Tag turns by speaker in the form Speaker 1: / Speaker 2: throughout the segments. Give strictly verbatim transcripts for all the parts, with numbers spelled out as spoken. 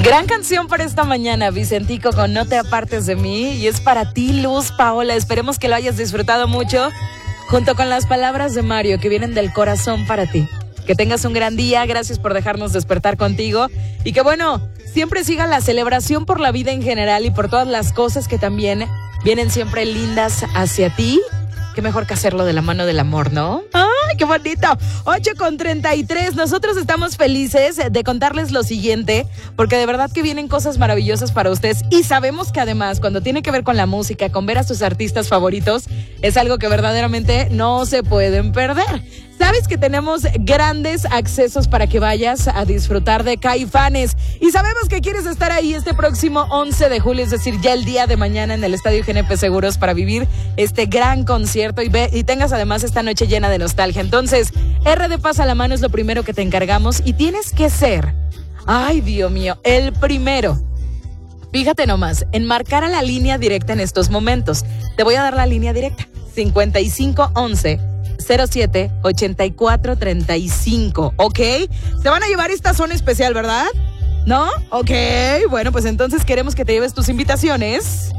Speaker 1: Gran canción para esta mañana, Vicentico con No te apartes de mí. Y es para ti, Luz Paola. Esperemos que lo hayas disfrutado mucho, junto con las palabras de Mario que vienen del corazón para ti. Que tengas un gran día, gracias por dejarnos despertar contigo. Y que bueno, siempre siga la celebración por la vida en general y por todas las cosas que también vienen siempre lindas hacia ti. Qué mejor que hacerlo de la mano del amor, ¿no? ¡Ay, qué bonito! ocho con treinta y tres. Nosotros estamos felices de contarles lo siguiente, porque de verdad que vienen cosas maravillosas para ustedes. Y sabemos que además, cuando tiene que ver con la música, con ver a sus artistas favoritos, es algo que verdaderamente no se pueden perder. Sabes que tenemos grandes accesos para que vayas a disfrutar de Caifanes. Y sabemos que quieres estar ahí este próximo once de julio, es decir, ya el día de mañana en el Estadio G N P Seguros para vivir este gran concierto y, ve, y tengas además esta noche llena de nostalgia. Entonces, R D Pasa la Mano es lo primero que te encargamos y tienes que ser, ay Dios mío, el primero. Fíjate nomás, en marcar a la línea directa en estos momentos. Te voy a dar la línea directa, cincuenta y cinco once cero siete ochenta y cuatro treinta y cinco, ¿ok? Se van a llevar esta zona especial, ¿verdad? ¿No? Ok, bueno, pues entonces queremos que te lleves tus invitaciones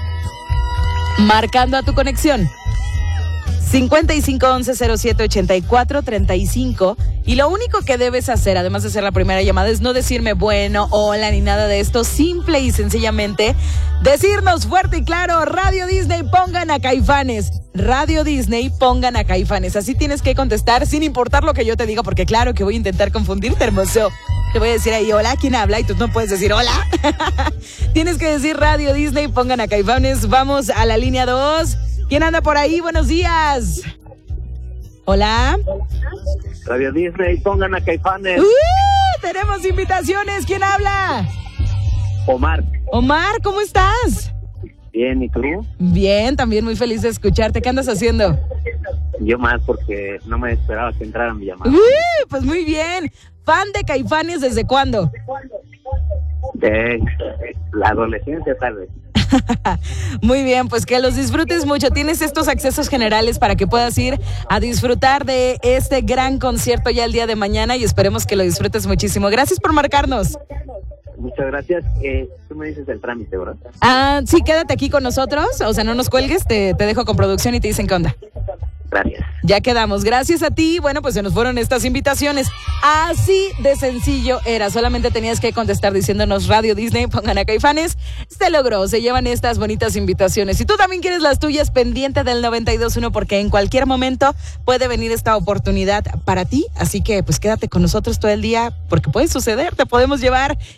Speaker 1: marcando a tu conexión cincuenta y cinco once cero siete ochenta y cuatro treinta y cinco. Y lo único que debes hacer, además de hacer la primera llamada, es no decirme bueno, hola, ni nada de esto. Simple y sencillamente decirnos fuerte y claro: Radio Disney, pongan a Caifanes. Radio Disney, pongan a Caifanes. Así tienes que contestar sin importar lo que yo te diga, porque claro que voy a intentar confundirte, hermoso. Te voy a decir ahí, hola, ¿quién habla? Y tú no puedes decir hola. Tienes que decir Radio Disney, pongan a Caifanes. Vamos a la línea dos. ¿Quién anda por ahí? Buenos días. Hola.
Speaker 2: Radio Disney, pongan a Caifanes.
Speaker 1: ¡Uh! Tenemos invitaciones. ¿Quién habla?
Speaker 2: Omar.
Speaker 1: Omar, ¿cómo estás?
Speaker 2: Bien, ¿y tú?
Speaker 1: Bien, también muy feliz de escucharte. ¿Qué andas haciendo?
Speaker 2: Yo más, porque no me esperaba que entrara mi llamada.
Speaker 1: ¡Uh! Pues muy bien. ¿Fan de Caifanes desde cuándo?
Speaker 2: De la adolescencia, tal vez.
Speaker 1: Muy bien, pues que los disfrutes mucho. Tienes estos accesos generales para que puedas ir a disfrutar de este gran concierto ya el día de mañana y esperemos que lo disfrutes muchísimo. Gracias por marcarnos.
Speaker 2: Muchas gracias. Eh, tú me dices el trámite, ¿verdad?
Speaker 1: Ah, sí, quédate aquí con nosotros. O sea, no nos cuelgues, te, te dejo con producción y te dicen qué onda.
Speaker 2: Gracias.
Speaker 1: Ya quedamos. Gracias a ti. Bueno, pues se nos fueron estas invitaciones. Así de sencillo era. Solamente tenías que contestar diciéndonos Radio Disney, pongan a Caifanes. Se logró. Se llevan estas bonitas invitaciones. Si tú también quieres las tuyas, pendiente del noventa y dos punto uno, porque en cualquier momento puede venir esta oportunidad para ti. Así que pues quédate con nosotros todo el día, porque puede suceder. Te podemos llevar